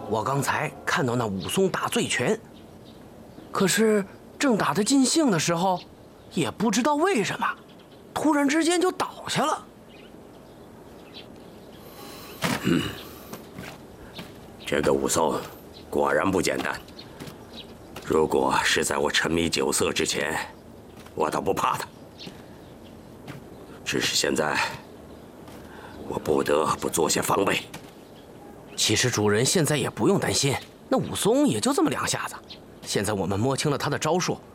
我刚才看到那武松打醉拳，可是正打得尽兴的时候，也不知道为什么，突然之间就倒下了。 这个武松果然不简单。如果是在我沉迷酒色之前，我倒不怕他。只是现在，我不得不做些防备。 其实主人现在也不用担心，那武松也就这么2下子。现在我们摸清了他的招数，